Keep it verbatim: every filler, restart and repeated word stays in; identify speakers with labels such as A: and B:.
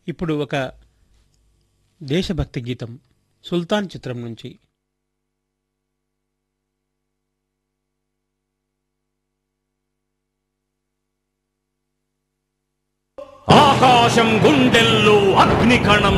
A: ఇప్పుడు ఒక దేశభక్తి గీతం సుల్తాన్ చిత్రం నుంచి.
B: ఆకాశం గుండెల్లో అగ్నికణం